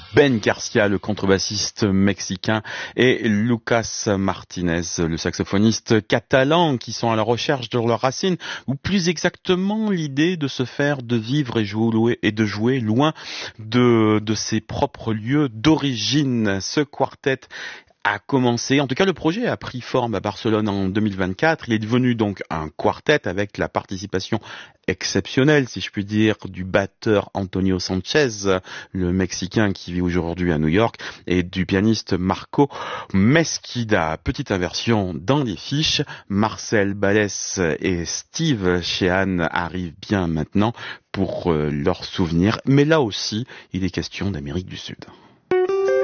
Ben Garcia, le contrebassiste mexicain, et Lucas Martinez, le saxophoniste catalan, qui sont à la recherche de leurs racines, ou plus exactement l'idée de se faire, de vivre et de jouer loin de ses propres lieux d'origine. Ce quartet a commencé, en tout cas le projet a pris forme à Barcelone en 2024. Il est devenu donc un quartet avec la participation exceptionnelle, si je puis dire, du batteur Antonio Sanchez, le Mexicain qui vit aujourd'hui à New York, et du pianiste Marco Mesquida. Petite inversion dans les fiches, Marcel Balès et Steve Sheehan arrivent bien maintenant pour leurs souvenirs, mais là aussi, il est question d'Amérique du Sud.